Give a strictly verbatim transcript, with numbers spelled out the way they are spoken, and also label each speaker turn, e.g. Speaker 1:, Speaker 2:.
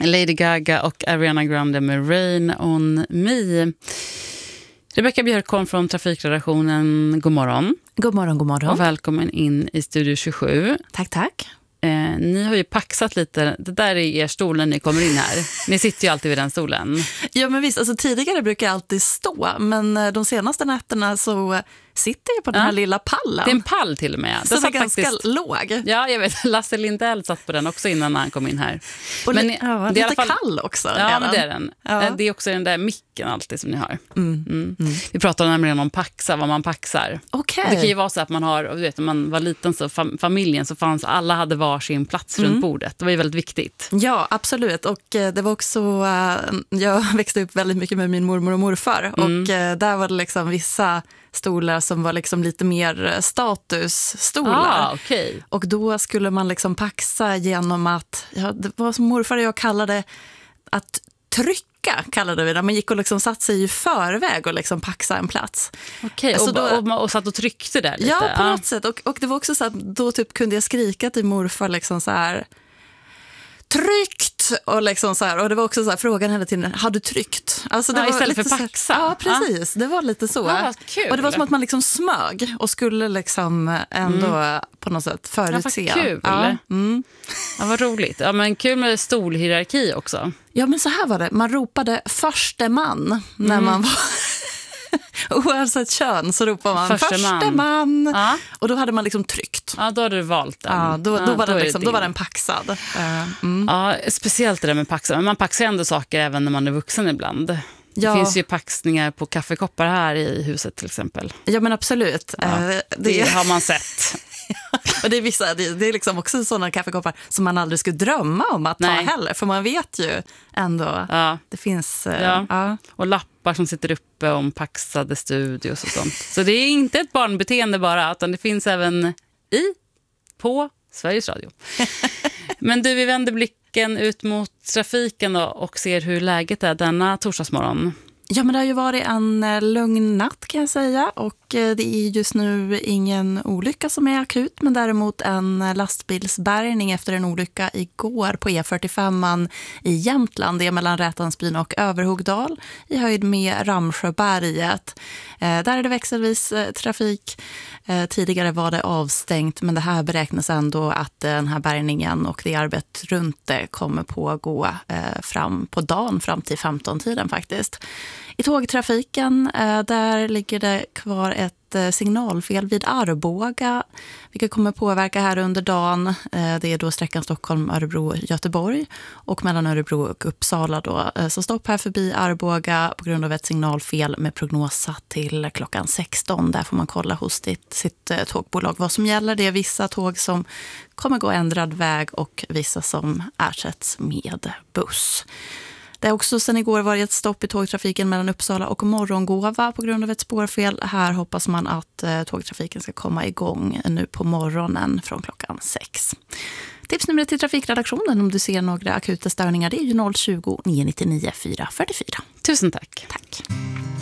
Speaker 1: Lady Gaga och Ariana Grande med Rain on Me. Rebecka Björkholm från Trafikredaktionen, god morgon.
Speaker 2: God morgon, god morgon.
Speaker 1: Och välkommen in i Studio tjugosju.
Speaker 2: Tack, tack.
Speaker 1: Eh, ni har ju paxat lite, det där är er stol när ni kommer in här. Ni sitter ju alltid vid den stolen.
Speaker 2: Ja, men visst, alltså, tidigare brukar jag alltid stå, men de senaste nätterna så sitter jag på den
Speaker 1: ja.
Speaker 2: här lilla pallen.
Speaker 1: Det är en pall till och med.
Speaker 2: Som är ganska faktiskt låg.
Speaker 1: Ja, jag vet. Lasse Lindell satt på den också innan han kom in här.
Speaker 2: Och
Speaker 1: men
Speaker 2: li- ja, det är lite i alla fall kall också.
Speaker 1: Ja,
Speaker 2: redan.
Speaker 1: men det är den.
Speaker 2: Ja.
Speaker 1: Det är också den där micken alltid som ni har.
Speaker 2: Mm.
Speaker 1: Mm.
Speaker 2: Mm.
Speaker 1: Vi pratar nämligen om paxa, vad man paxar.
Speaker 2: Okay.
Speaker 1: Det kan ju vara så att man har, du vet, när man var liten så fam- familjen så fanns, alla hade var sin plats runt
Speaker 2: mm.
Speaker 1: bordet. Det var ju väldigt viktigt.
Speaker 2: Ja, absolut. Och eh, det var också, eh, jag växte upp väldigt mycket med min mormor och morfar. Mm. Och eh, där var det liksom vissa stolar som var liksom lite mer statusstolar.
Speaker 1: Ah, okay.
Speaker 2: Och då skulle man liksom paxa genom att, ja, det var som morfar och jag kallade att trycka, kallade vi det. Man gick och liksom satt sig i förväg och liksom paxa en plats.
Speaker 1: Okej, okay, och, och, och, och satt och tryckte där lite?
Speaker 2: Ja, på
Speaker 1: ah.
Speaker 2: något sätt. Och, och det var också så att då typ kunde jag skrika till morfar liksom så här, tryckt! Och, liksom så här, och det var också så här, frågan hela tiden, har du tryckt? Alltså det
Speaker 1: ja,
Speaker 2: var
Speaker 1: istället
Speaker 2: lite
Speaker 1: för paxa?
Speaker 2: Så, ja, precis. Ah. Det var lite så.
Speaker 1: Ah, kul.
Speaker 2: Och det var som att man liksom smög och skulle liksom ändå mm. på något sätt förutse.
Speaker 1: Ja, vad kul.
Speaker 2: Ja, mm.
Speaker 1: ja, vad roligt. Ja, men kul med stolhierarki också.
Speaker 2: Ja, men så här var det. Man ropade förste man när mm. man var... Oavsett kön så ropar man förste, förste man. man.
Speaker 1: Ja.
Speaker 2: Och då hade man liksom tryckt.
Speaker 1: Ja, då hade du valt den.
Speaker 2: Ja, då, då,
Speaker 1: ja,
Speaker 2: var,
Speaker 1: då,
Speaker 2: den liksom, då var den paxad.
Speaker 1: Mm. Ja, speciellt det där med paxa. Men man paxar ändå saker även när man är vuxen ibland. Det ja. finns ju paxningar på kaffekoppar här i huset till exempel.
Speaker 2: Ja, men absolut.
Speaker 1: Ja, det, det har man sett.
Speaker 2: Och det är vissa, det, det är liksom också sådana kaffekoppar som man aldrig skulle drömma om att
Speaker 1: Nej.
Speaker 2: ta heller. För man vet ju ändå,
Speaker 1: ja.
Speaker 2: det finns...
Speaker 1: Ja.
Speaker 2: Ja.
Speaker 1: Och lappar som sitter uppe om paxade studios och sånt. Så det är inte ett barnbeteende bara, utan det finns även i, på Sveriges Radio. Men du, vi vänder blicken ut mot trafiken då och ser hur läget är denna torsdagsmorgon.
Speaker 2: Ja, men det har ju varit en lugn natt kan jag säga, och det är just nu ingen olycka som är akut, men däremot en lastbilsbärgning efter en olycka igår på E fyrtiofem i Jämtland. Det är mellan Rätansbyn och Överhogdal i höjd med Ramsjöberget. Där är det växelvis trafik. Tidigare var det avstängt, men det här beräknas ändå att den här bärgningen och det arbetet runt det kommer pågå fram på dagen fram till femton-tiden faktiskt. I tågtrafiken, där ligger det kvar ett signalfel vid Arboga, vilket kommer påverka här under dagen. Det är då sträckan Stockholm, Örebro, Göteborg och mellan Örebro och Uppsala då. Så stopp här förbi Arboga på grund av ett signalfel med prognos till klockan sexton. Där får man kolla hos ditt, sitt tågbolag vad som gäller. Det är vissa tåg som kommer gå ändrad väg och vissa som ersätts med buss. Det är också sedan igår varit ett stopp i tågtrafiken mellan Uppsala och Morgongåva på grund av ett spårfel. Här hoppas man att eh, tågtrafiken ska komma igång nu på morgonen från klockan sex. Tipsnumret till trafikredaktionen om du ser några akuta störningar, det är ju noll tjugo, nio nio nio, fyra fyra fyra.
Speaker 1: Tusen tack.
Speaker 2: Tack.